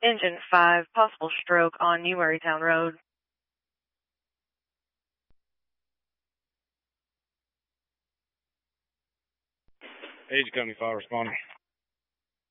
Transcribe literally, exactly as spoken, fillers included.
Engine five, possible stroke on Newmarytown Road. Agent Company five responding.